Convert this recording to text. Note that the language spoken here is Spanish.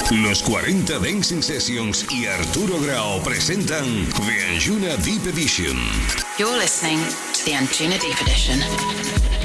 Los 40 Dancing Sessions y Arturo Grau presentan The Anjuna Deep Edition. You're listening to the Anjuna Deep Edition.